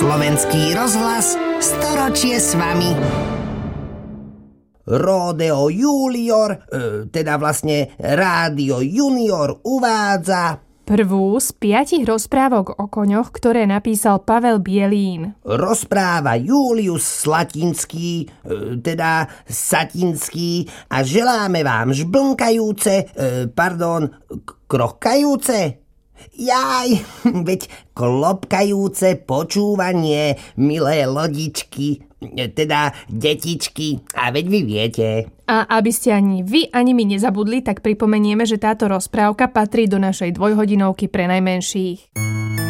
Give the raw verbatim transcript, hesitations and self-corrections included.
Slovenský rozhlas, storočie s vami. Ródeo Junior, teda vlastne Rádio Junior uvádza prvú z piatich rozprávok o koňoch, ktoré napísal Pavel Bielín. Rozpráva Julius Slatinský, teda Satinský, a želáme vám žblnkajúce, pardon, krochkajúce? Jaj, veď klopkajúce počúvanie, milé lodičky, teda detičky, a veď vy viete. A aby ste ani vy, ani my nezabudli, tak pripomenieme, že táto rozprávka patrí do našej dvojhodinovky pre najmenších.